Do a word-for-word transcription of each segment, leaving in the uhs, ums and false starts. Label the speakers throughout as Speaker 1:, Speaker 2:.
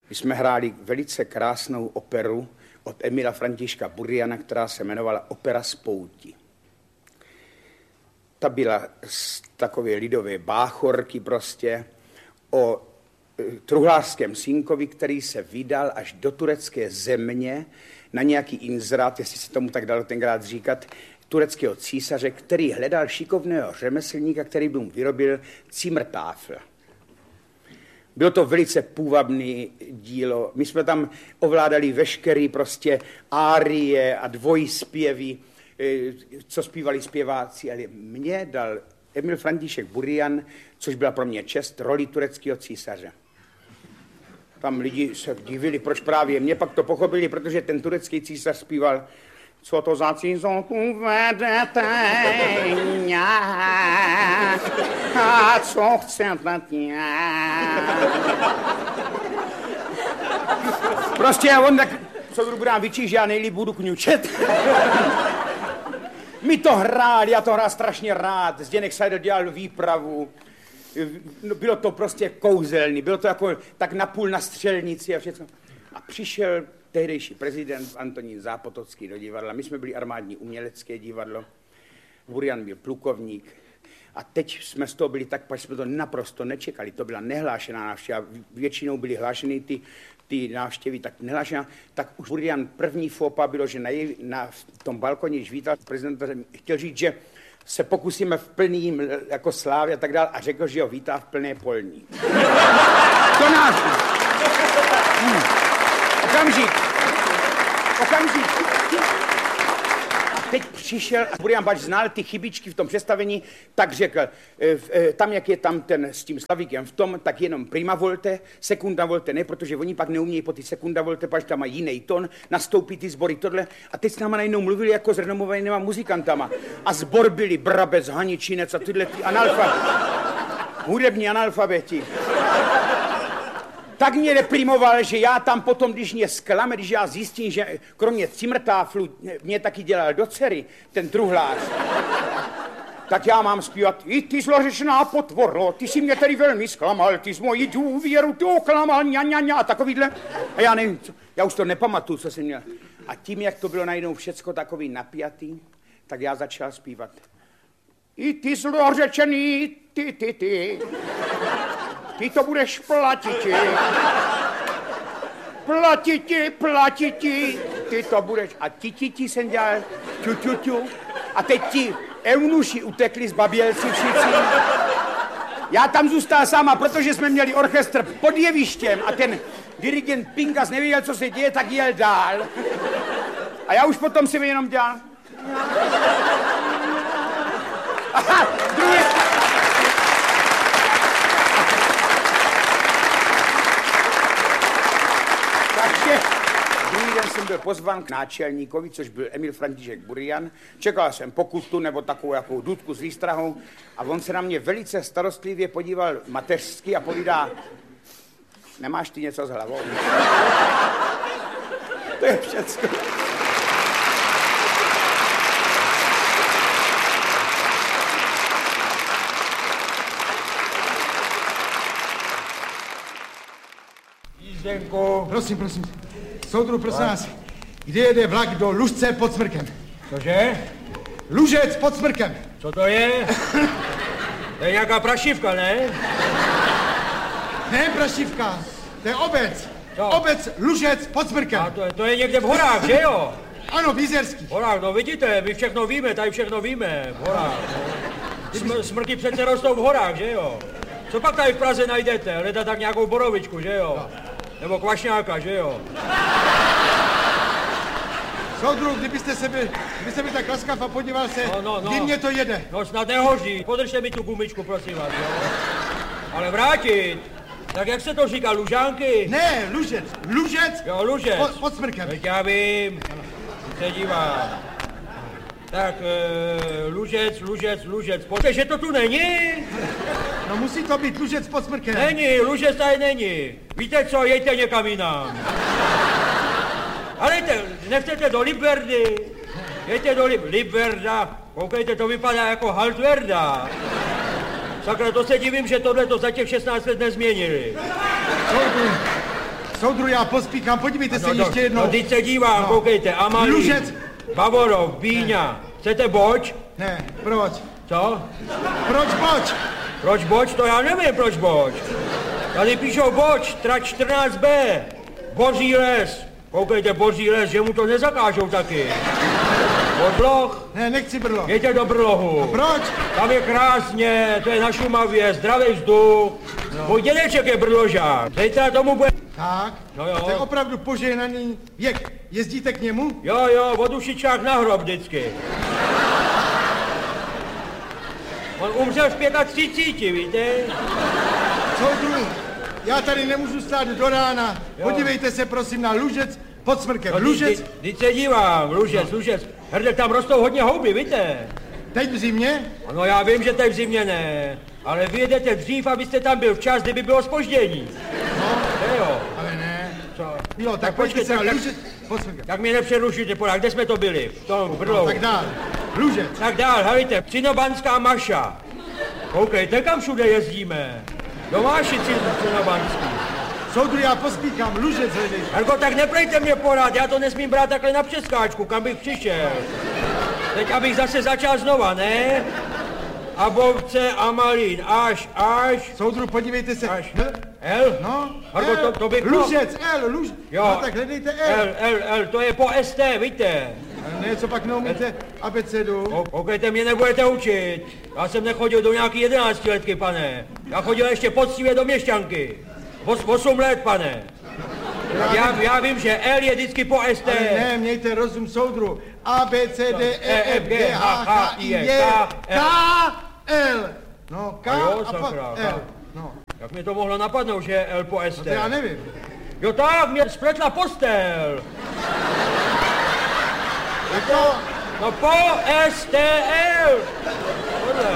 Speaker 1: My jsme hráli velice krásnou operu od Emila Františka Buriana, která se jmenovala Opera Spouti. Ta byla z takové lidové báchorky prostě o truhlářském synkovi, který se vydal až do turecké země na nějaký inzerát, jestli se tomu tak dalo tenkrát říkat, tureckého císaře, který hledal šikovného řemeslníka, který by mu vyrobil Zimmertafel. Bylo to velice půvabné dílo. My jsme tam ovládali veškerý prostě árie a dvojspěvy, co zpívali zpěváci, ale mě dal Emil František Burian, což byla pro mě čest, roli tureckého císaře. Tam lidi se divili, proč právě mě, pak to pochopili, protože ten turecký císař zpíval co to za cizotu vedete, a co chcete prostě on tak, co budu nám vyčí, že já nejlíp budu kňučet. Mi to hrál, já to hrál strašně rád, Zdeněk Seidl dělal výpravu. Bylo to prostě kouzelný, bylo to jako tak napůl na střelnici a všechno. A přišel tehdejší prezident Antonín Zápotocký do divadla. My jsme byli armádní umělecké divadlo. Burian byl plukovník. A teď jsme z toho byli tak, že jsme to naprosto nečekali. To byla nehlášená návštěva. Většinou byly hlášeny ty, ty návštěvy tak nehlášená. Tak už Burian první fópa bylo, že na, jej, na tom balkoně, když vítal prezidenta, chtěl říct, že se pokusíme v plným jako slávě a tak dále a řekl, že ho vítá v plné polní. To nás... Hmm. Okamžik. Okamžik. A teď přišel, a Burian Bač znal ty chybičky v tom představení, tak řekl, tam, jak je tam ten s tím Slavíkem v tom, tak jenom prima volte, sekunda volte ne, protože oni pak neumějí po ty sekunda volte, protože tam mají jiný tón, nastoupí ty sbory tohle. A teď s náma najednou mluvili jako s renomovanýma muzikantama. A sbor byli Brabec, Haničinec a tyhle ty analfabeti, hudební analfabeti. Tak mě reprimoval, že já tam potom, když mě zklame, když já zjistím, že kromě Zimmertaflu mě taky dělal do dcery, ten truhlář, tak já mám zpívat i ty zlořečná potvoro, ty si mě tady velmi zklamal, ty z mojí důvěru tu oklamal, ňa, ňa, ňa, takovýhle. A já nevím, co, já už to nepamatuju, co jsem měl. A tím, jak to bylo najednou všecko takový napjatý, tak já začal zpívat. I ty zlořečený, ty, ty, ty. Ty to budeš platiti. Platiti, platiti. Ty to budeš. A ti, ti, ti jsem dělal. Ťu, ťu, ťu. A teď ti eunuši utekli z Babělci všichni. Já tam zůstal sama, protože jsme měli orchestr pod jevištěm a ten dirigent Pinkas nevěděl, co se děje, tak jel dál. A já už potom si jenom dělal. Aha, druhý. Takže druhý den jsem byl pozván k náčelníkovi, což byl Emil František Burian. Čekal jsem pokutu nebo takovou jakou dudku s výstrahou a on se na mě velice starostlivě podíval mateřsky a povídá, nemáš ty něco s hlavou? To je všecko.
Speaker 2: Jízdenku.
Speaker 3: Prosím, prosím. Soudru, prosím vás, kde jede vlak do Lužce pod Smrkem?
Speaker 2: Cože?
Speaker 3: Lužec pod Smrkem.
Speaker 2: Co to je? To je nějaká prašivka, ne?
Speaker 3: Ne prašivka, to je obec.
Speaker 2: Co?
Speaker 3: Obec Lužec pod Smrkem.
Speaker 2: A to, to je někde v horách, že jo?
Speaker 3: Ano, v Jizerských.
Speaker 2: V horách, no vidíte, my všechno víme, tady všechno víme, v horách. No. Smr- smrky přece rostou v horách, že jo? Co pak tady v Praze najdete? Hledat tak nějakou borovičku, že jo? No. Nebo kvašňáka, že jo?
Speaker 3: Soudru, kdybyste se byl, kdybyste byl tak laskav a podíval se,
Speaker 2: no, no, no.
Speaker 3: kdy mě to jede.
Speaker 2: No snad nehoří. Podržte mi tu gumičku, prosím vás, jo? Ale vrátit. Tak jak se to říká, Lužánky?
Speaker 3: Ne, Lužec, Lužec.
Speaker 2: Jo, Lužec.
Speaker 3: Pod, pod Smrkem.
Speaker 2: Teď já vím. Se dívám. Tak, e, Lužec, Lužec, Lužec. Pojďte, že to tu není?
Speaker 3: No musí to být Lužec pod Smrkem.
Speaker 2: Není, Lužec tady není. Víte co, jejte někam jinam. Ale jte, nechcete do Liberdy. Jejte do Lib- Liberda. Koukejte, to vypadá jako Haltverda. Sakra, to se divím, že tohle to za těch šestnáct let nezměnili.
Speaker 3: Soudru, Soudru, já pospíchám, podívejte se
Speaker 2: no,
Speaker 3: ještě jednou.
Speaker 2: No, teď se dívám, no. Koukejte, Amalí,
Speaker 3: Lužec.
Speaker 2: Bavorov, Bíňa. Chcete boč?
Speaker 3: Ne, proč?
Speaker 2: Co?
Speaker 3: Proč boč?
Speaker 2: Proč boč? To já nevím, proč boč. Tady píšou boč, trať čtrnáct bé. Boří les. Koukejte, boří les, že mu to nezakážou taky. Bodloh.
Speaker 3: Ne, nechci brloh.
Speaker 2: Jeďte do Brlohu.
Speaker 3: A proč?
Speaker 2: Tam je krásně, to je na Šumavě, zdravý vzduch. No. Můj dědeček je brložák. Zítra tomu bude...
Speaker 3: Tak,
Speaker 2: no jo.
Speaker 3: to je opravdu požehnaný věk. Jezdíte k němu?
Speaker 2: Jo, jo, od ušičák na hrob vždycky. On umřel v třiceti pěti, víte?
Speaker 3: Soudru, já tady nemůžu stát do rána. Jo. Podívejte se prosím na Lužec pod Smrkem.
Speaker 2: No,
Speaker 3: Lužec?
Speaker 2: Teď se dívám, Lužec, no. Lužec. Herde, tam rostou hodně houby, víte?
Speaker 3: Teď v zimě?
Speaker 2: No já vím, že teď v zimě ne, ale vy jedete dřív, abyste tam byl včas, kdyby bylo zpoždění.
Speaker 3: No,
Speaker 2: ne, jo.
Speaker 3: Ale ne.
Speaker 2: Co?
Speaker 3: Jo, tak,
Speaker 2: tak
Speaker 3: pojďte se
Speaker 2: tak,
Speaker 3: na Lužec pod Smrkem.
Speaker 2: Tak mě nepřerušujte, podák, kde jsme to byli? V tom Brlohu.
Speaker 3: No, tak dál. Lužec.
Speaker 2: Tak dál, helejte, Cinobanská Maša. Koukejte, kam všude jezdíme. Domáši Cinobanský.
Speaker 3: Soudru, já pospíchám, Lužec hledej.
Speaker 2: Jarko, tak neprejte mě porád, já to nesmím brát takhle na přeskáčku, kam bych přišel. Teď abych zase začal znova, ne? A Bovce a Malín, až, až.
Speaker 3: Soudru, podívejte se.
Speaker 2: Až.
Speaker 3: L?
Speaker 2: L?
Speaker 3: No,
Speaker 2: Jarko,
Speaker 3: L.
Speaker 2: to, to bych...
Speaker 3: Lužec, L, Luž.
Speaker 2: Jo.
Speaker 3: No, tak hledejte L.
Speaker 2: L, L, L, to je po S T, víte?
Speaker 3: Ne, co pak neumíte abecedu?
Speaker 2: Koukejte, mě nebudete učit. Já jsem nechodil do nějaký jedenáctiletky, pane. Já chodil ještě poctivě do měšťanky. Os, osm let, pane. Já, já vím, že L je vždycky po S T.
Speaker 3: Ale ne, mějte rozum, soudru. A, B, C, D, E, F, G, H, K, I, J, K, L. No, K
Speaker 2: jo,
Speaker 3: a pak L. No.
Speaker 2: Jak mě to mohlo napadnout, že je L po S T?
Speaker 3: No to já nevím.
Speaker 2: Jo tak, mě spletla postel.
Speaker 3: Je to...
Speaker 2: No po S T L. Tohle.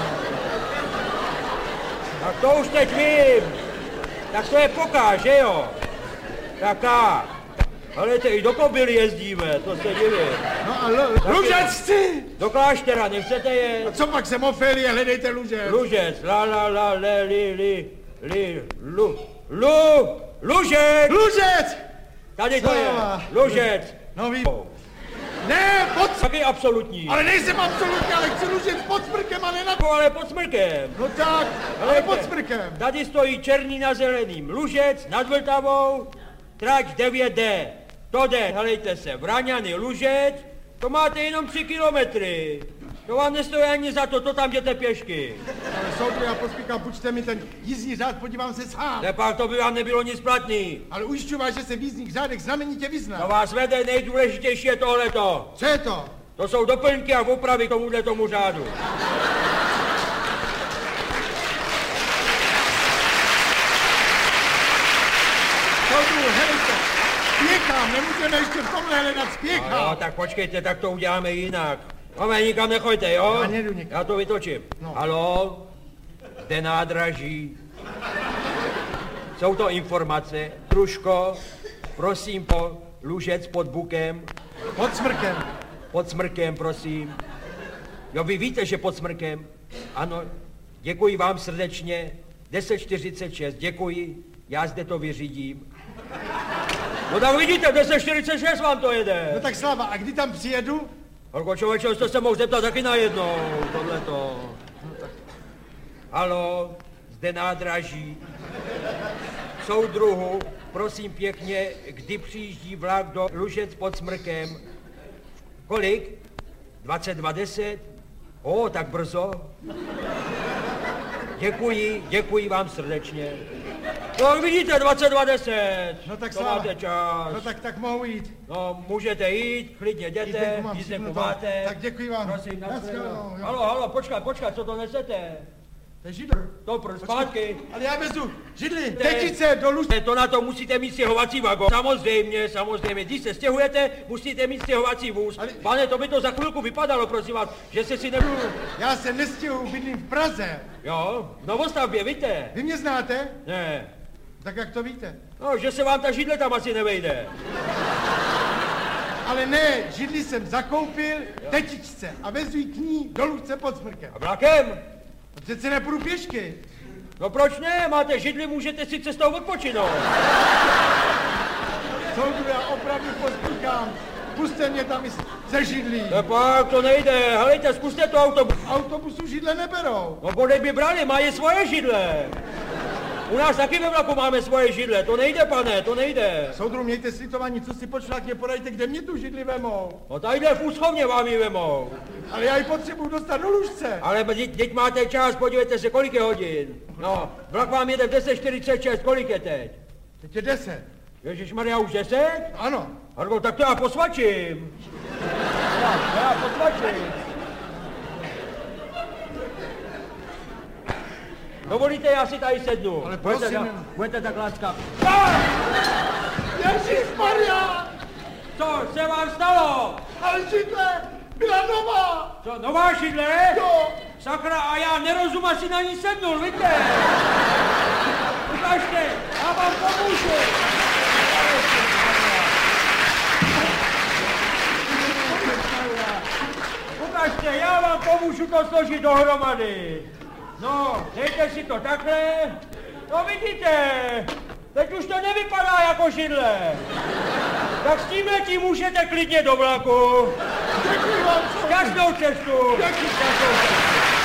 Speaker 2: Tak to už teď vím. Tak to je poká, že jo? Taká. Ale i do Kobily jezdíme, to se divím.
Speaker 3: No a L... Lužec chci!
Speaker 2: Do kláštera, nechcete jet?
Speaker 3: A co pak jsem Ofélie, hledejte Lužec.
Speaker 2: Lužec, la la la, le, li, li, li, lu, lu, Lužec!
Speaker 3: Lužec!
Speaker 2: Tady to je, Lužec.
Speaker 3: No ví... Ne, pod...
Speaker 2: Taky absolutní.
Speaker 3: Ale nejsem absolutní, ale chci Lužec pod Smrkem a ne na...
Speaker 2: Ale pod Smrkem.
Speaker 3: No tak, ale pod Smrkem.
Speaker 2: Tady stojí černý na zeleným. Lužec nad Vltavou, trať devět D. To jde, helejte se, Vraňany, Lužec, to máte jenom tři kilometry. To vám nestojí ani za to, to tam jděte pěšky.
Speaker 3: Ale soudru, já pospíchám, půjčte mi ten jízdní řád, podívám se sám.
Speaker 2: Nepak, to by vám nebylo nic platný.
Speaker 3: Ale ujišťuji vás, že se v jízdních řádech znamenitě vyzná.
Speaker 2: To vás vede, nejdůležitější je tohleto.
Speaker 3: Co je to?
Speaker 2: To jsou doplňky a opravy k tomuhle tomu řádu.
Speaker 3: Soudru, helejte, spěchám, nemůžeme ještě v tomhle hledat, spěchám.
Speaker 2: No jo, tak počkejte, tak to uděláme jinak. No, nikam nechoďte, jo?
Speaker 3: Já nejdu nikam.
Speaker 2: Já to vytočím.
Speaker 3: No.
Speaker 2: Haló? Zde nádraží. Jsou to informace. Truško, prosím po Lužec pod Bukem.
Speaker 3: Pod Smrkem.
Speaker 2: Pod Smrkem, prosím. Jo, vy víte, že pod Smrkem? Ano, děkuji vám srdečně. deset čtyřicet šest, děkuji. Já zde to vyřídím. No tak vidíte, deset čtyřicet šest vám to jede.
Speaker 3: No tak Slava, a kdy tam přijedu?
Speaker 2: Holko, člověče, jste se mohl zeptat taky najednou, tohleto. No, tak. Haló, zde nádraží. Soudruhu, prosím pěkně, kdy přijíždí vlak do Lužec pod Smrkem? Kolik? dvacet dva deset? O, tak brzo. Děkuji, děkuji vám srdečně. No vidíte, dvacet dva deset.
Speaker 3: No tak
Speaker 2: to máte čas.
Speaker 3: No tak, tak mohu jít.
Speaker 2: No, můžete jít, klidně jděte, jízdenku máte.
Speaker 3: Tak děkuji vám.
Speaker 2: Prosím, nashledanou. Halo, halo, počkej, počkej, co to nesete?
Speaker 3: To je židl.
Speaker 2: To pro zpátky.
Speaker 3: Ale já vezu židli, tetice do Lužce.
Speaker 2: To na to musíte mít stěhovací vagon. Samozřejmě, samozřejmě. Když se stěhujete, musíte mít stěhovací vůz. Ale... Pane, to by to za chvilku vypadalo, prosím vás, že se si nebudu...
Speaker 3: Já se nestěhuju, bydlím v Praze.
Speaker 2: Jo, v Novostavbě, víte?
Speaker 3: Vy mě znáte?
Speaker 2: Ne.
Speaker 3: Tak jak to víte?
Speaker 2: No, že se vám ta židle tam asi nevejde.
Speaker 3: Ale ne, židli jsem zakoupil tetičce a vezu ji k ní do Lužce pod Smrkem.
Speaker 2: A vlakem?
Speaker 3: Přece nepůjdu pěšky.
Speaker 2: No proč ne? Máte židli, můžete si cestou odpočinout.
Speaker 3: Soudru, já opravdu pospíchám. Puste mě tam ze židlí.
Speaker 2: No pak to nejde. Helejte, zkuste to autobus.
Speaker 3: Autobusu židle neberou.
Speaker 2: No bodej by brali, mají svoje židle. U nás taky ve vlaku máme svoje židle. To nejde, pane, to nejde.
Speaker 3: Soudru, mějte slitování, co si počlákně poradíte, kde mě tu židli vemou.
Speaker 2: No tadyhle v úschovně vám ji vemou.
Speaker 3: Ale já ji potřebuju dostat do lůžce.
Speaker 2: Ale teď máte čas, podívejte se, kolik je hodin. No, vlak vám jede v deset čtyřicet šest, kolik je teď?
Speaker 3: Teď je deset.
Speaker 2: Ježišmarja, už deset?
Speaker 3: Ano.
Speaker 2: Argo, tak to já posvačím. Já, já posvačím. Dovolíte, já si tady sednu.
Speaker 3: Ale
Speaker 2: budete,
Speaker 3: prosím.
Speaker 2: tak, budete tak láskav.
Speaker 3: Ježišmarja!
Speaker 2: Co se vám stalo?
Speaker 3: Ale židle byla nová.
Speaker 2: Co, nová židle?
Speaker 3: Jo.
Speaker 2: Sakra, a já nerozum asi na ní sednul, víte? Ukažte, já vám pomůžu. Ukažte, já vám pomůžu to složit dohromady. No, dejte si to takhle. No vidíte, teď už to nevypadá jako židle. Tak s tímhletím můžete klidně do vlaku.
Speaker 3: Děkuji vám,
Speaker 2: Šťastnou cestu.
Speaker 3: Děkuji.